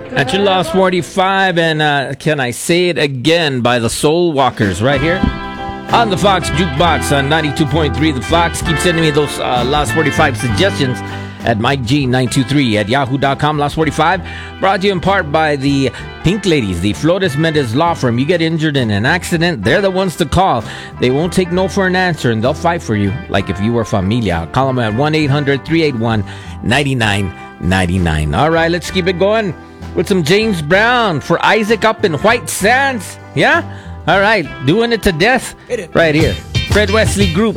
At your Lost 45, and can I say it again, by the Soul Walkers right here on the Fox Jukebox on 92.3 The Fox. Keep sending me those Lost 45 suggestions at MikeG923 at yahoo.com. Lost 45 brought to you in part by the Pink Ladies, the Flores Mendez Law Firm. You get injured in an accident, they're the ones to call. They won't take no for an answer, and they'll fight for you like if you were familia. Call them at 1-800-381-9999. All right, let's keep it going with some James Brown for Isaac up in White Sands. Yeah? All right, doing it to death right here. Fred Wesley Group.